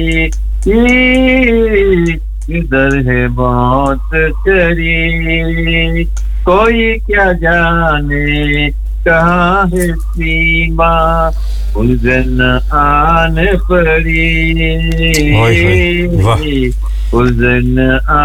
इधर है बहुत करीब कोई क्या जाने कहाँ है सीमा उलझन आन पड़ी ओए होए वाह उलझन